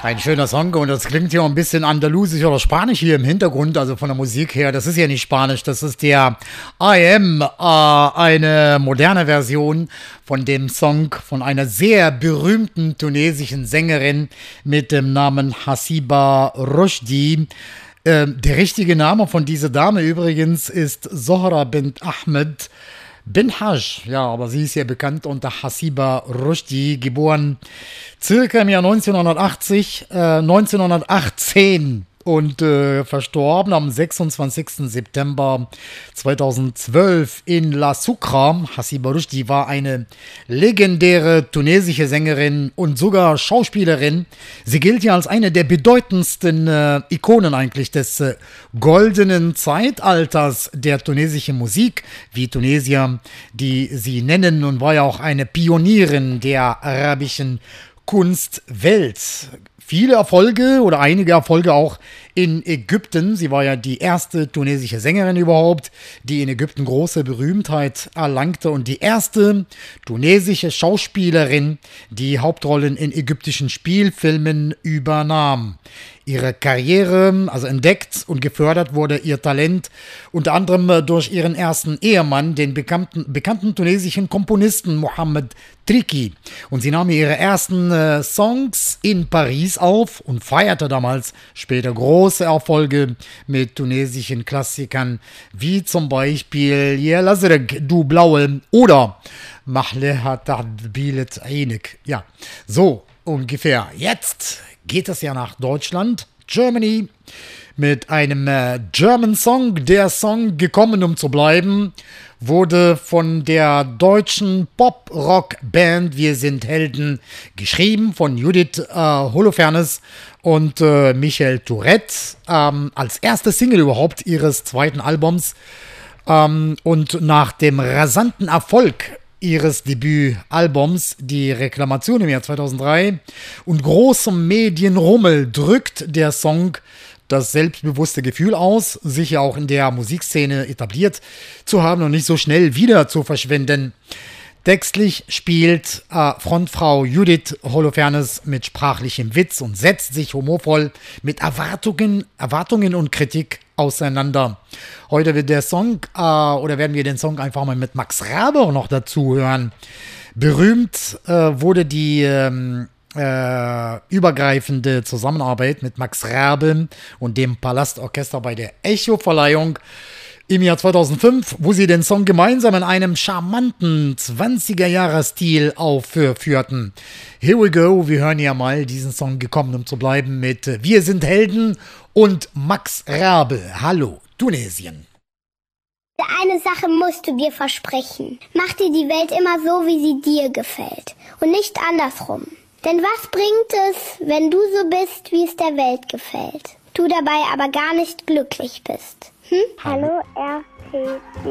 Ein schöner Song und das klingt ja ein bisschen andalusisch oder spanisch hier im Hintergrund, also von der Musik her. Das ist ja nicht spanisch, das ist der I Am, eine moderne Version von dem Song von einer sehr berühmten tunesischen Sängerin mit dem Namen Hasiba Roshdi. Der richtige Name von dieser Dame übrigens ist Zohra bint Ahmed bin Haj, ja, aber sie ist ja bekannt unter Hasiba Roshdi, geboren circa im Jahr 1918 und verstorben am 26. September 2012 in La Sucra. Hasiba Roshdi war eine legendäre tunesische Sängerin und sogar Schauspielerin. Sie gilt ja als eine der bedeutendsten Ikonen eigentlich des goldenen Zeitalters der tunesischen Musik, wie Tunesier, die sie nennen, und war ja auch eine Pionierin der arabischen Kunstwelt. Viele Erfolge oder einige Erfolge auch in Ägypten. Sie war ja die erste tunesische Sängerin überhaupt, die in Ägypten große Berühmtheit erlangte und die erste tunesische Schauspielerin, die Hauptrollen in ägyptischen Spielfilmen übernahm. Ihre Karriere, also entdeckt und gefördert wurde ihr Talent unter anderem durch ihren ersten Ehemann, den bekannten tunesischen Komponisten Mohamed Triki. Und sie nahm ihre ersten Songs in Paris auf und feierte damals später große Erfolge mit tunesischen Klassikern, wie zum Beispiel Ja Lazrek, du Blaue oder Mahleha Ta'bilet Einik. Ja, so ungefähr. Jetzt geht es ja nach Deutschland, Germany, mit einem German Song. Der Song, gekommen um zu bleiben, wurde von der deutschen Pop-Rock-Band Wir sind Helden geschrieben, von Judith Holofernes und Michael Tourette, als erste Single überhaupt ihres zweiten Albums. Und nach dem rasanten Erfolg ihres Debütalbums, die Reklamation im Jahr 2003 und großem Medienrummel, drückt der Song das selbstbewusste Gefühl aus, sich ja auch in der Musikszene etabliert zu haben und nicht so schnell wieder zu verschwinden. Textlich spielt Frontfrau Judith Holofernes mit sprachlichem Witz und setzt sich humorvoll mit Erwartungen und Kritik auseinander. Heute wird der Song, werden wir den Song einfach mal mit Max Rabe noch dazu hören. Berühmt wurde die übergreifende Zusammenarbeit mit Max Rabe und dem Palastorchester bei der Echo-Verleihung im Jahr 2005, wo sie den Song gemeinsam in einem charmanten 20er-Jahre-Stil aufführten. Here we go, wir hören ja mal diesen Song, gekommen um zu bleiben, mit Wir sind Helden und Max Rabe. Hallo, Tunesien. Eine Sache musst du dir versprechen. Mach dir die Welt immer so, wie sie dir gefällt und nicht andersrum. Denn was bringt es, wenn du so bist, wie es der Welt gefällt, du dabei aber gar nicht glücklich bist? Hallo, RTW.